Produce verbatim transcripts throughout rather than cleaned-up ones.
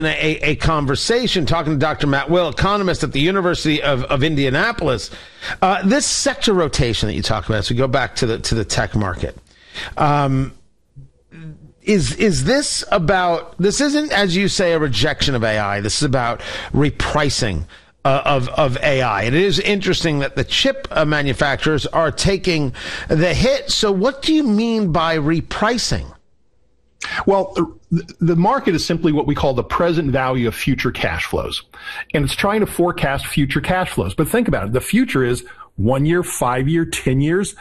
A, a conversation talking to Doctor Matt Will, economist at the University of, of Indianapolis. Uh, this sector rotation that you talk about, so we go back to the to the tech market. Um, is is this about? This isn't, as you say, a rejection of A I. This is about repricing uh, of of A I. And it is interesting that the chip uh, manufacturers are taking the hit. So, what do you mean by repricing? Well, the market is simply what we call the present value of future cash flows. And it's trying to forecast future cash flows. But think about it. The future is one year, five year, ten years.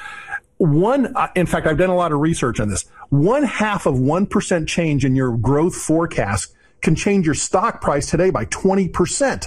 One, in fact, I've done a lot of research on this. One half of one percent change in your growth forecast can change your stock price today by twenty percent.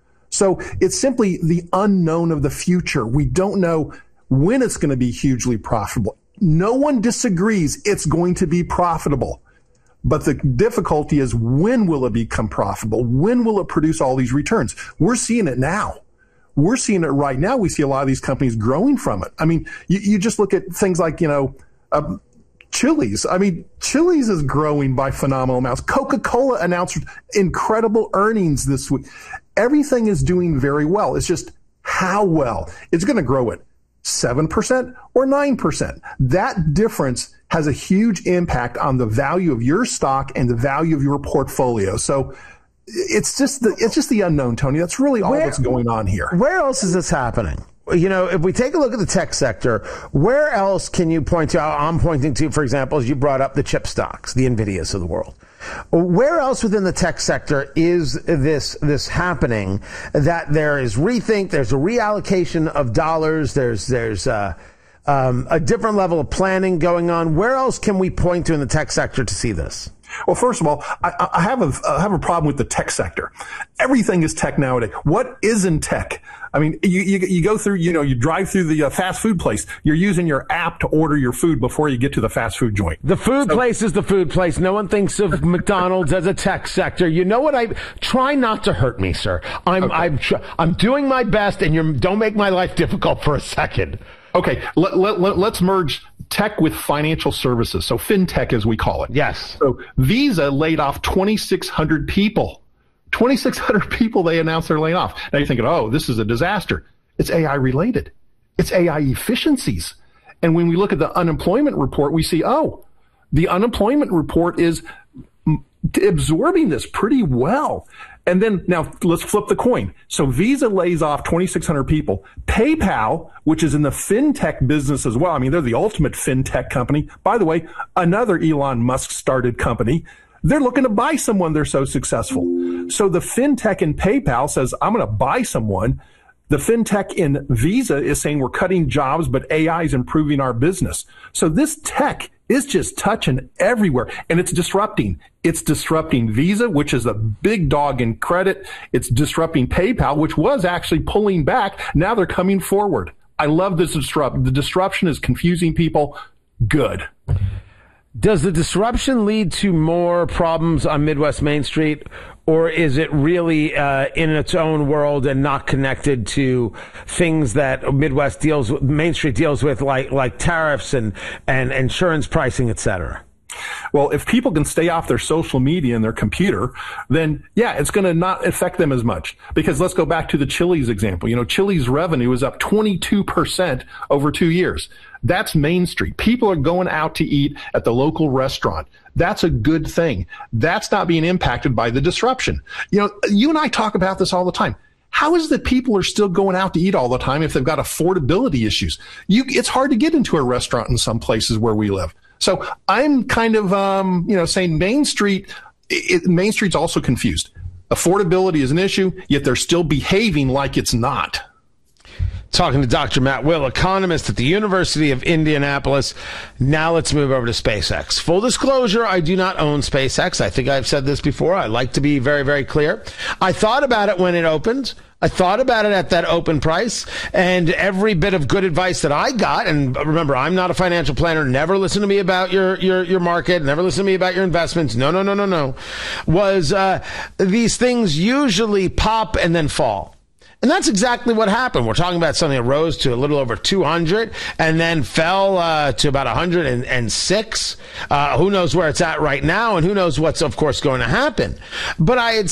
So it's simply the unknown of the future. We don't know when it's going to be hugely profitable. No one disagrees it's going to be profitable. But the difficulty is, when will it become profitable? When will it produce all these returns? We're seeing it now. We're seeing it right now. We see a lot of these companies growing from it. I mean, you, you just look at things like, you know, uh, Chili's. I mean, Chili's is growing by phenomenal amounts. Coca-Cola announced incredible earnings this week. Everything is doing very well. It's just how well. It's going to grow it. seven percent or nine percent. That difference has a huge impact on the value of your stock and the value of your portfolio. So it's just the, it's just the unknown, Tony. That's really all where, that's going on here. Where else is this happening? You know, if we take a look at the tech sector, where else can you point to? I'm pointing to, for example, as you brought up, the chip stocks, the Nvidias of the world. Where else within the tech sector is this this happening, that there is rethink, there's a reallocation of dollars, there's there's uh, um, a different level of planning going on? Where else can we point to in the tech sector to see this? Well, first of all, I, I have a I have a problem with the tech sector. Everything is tech nowadays. What isn't tech? I mean, you, you, you go through, you know, you drive through the uh, fast food place. You're using your app to order your food before you get to the fast food joint. The food so, place is the food place. No one thinks of McDonald's as a tech sector. You know what? I try not to hurt me, sir. I'm, okay. I'm, I'm doing my best, and you don't make my life difficult for a second. Okay. Let, let, let, let's merge tech with financial services. So fintech, as we call it. Yes. So Visa laid off twenty-six hundred people. twenty-six hundred people they announced they're laying off. Now you're thinking, oh, this is a disaster. It's A I related. It's A I efficiencies. And when we look at the unemployment report, we see, oh, the unemployment report is absorbing this pretty well. And then now let's flip the coin. So Visa lays off twenty-six hundred people. PayPal, which is in the fintech business as well. I mean, they're the ultimate fintech company. By the way, another Elon Musk started company. They're looking to buy someone. They're so successful. So the fintech in PayPal says, I'm going to buy someone. The fintech in Visa is saying we're cutting jobs, but A I is improving our business. So this tech is just touching everywhere, and it's disrupting. It's disrupting Visa, which is a big dog in credit. It's disrupting PayPal, which was actually pulling back. Now they're coming forward. I love this disrupt. The disruption is confusing people. Good. Does the disruption lead to more problems on Midwest Main Street, or is it really uh, in its own world and not connected to things that Midwest deals with, Main Street deals with, like like tariffs and, and insurance pricing, et cetera? Well, if people can stay off their social media and their computer, then yeah, it's going to not affect them as much. Because let's go back to the Chili's example. You know, Chili's revenue is up twenty-two percent over two years. That's Main Street. People are going out to eat at the local restaurant. That's a good thing. That's not being impacted by the disruption. You know, you and I talk about this all the time. How is it that people are still going out to eat all the time if they've got affordability issues? You, it's hard to get into a restaurant in some places where we live. So I'm kind of, um, you know, saying Main Street, it, Main Street's also confused. Affordability is an issue, yet they're still behaving like it's not. Talking to Doctor Matt Will, economist at the University of Indianapolis. Now let's move over to SpaceX. Full disclosure, I do not own SpaceX. I think I've said this before. I like to be very, very clear. I thought about it when it opened. I thought about it at that open price, and every bit of good advice that I got, and remember, I'm not a financial planner, never listen to me about your, your, your market, never listen to me about your investments, no, no, no, no, no, was uh, these things usually pop and then fall. And that's exactly what happened. We're talking about something that rose to a little over two hundred and then fell uh, to about one hundred six. Uh, who knows where it's at right now, and who knows what's, of course, going to happen. But I had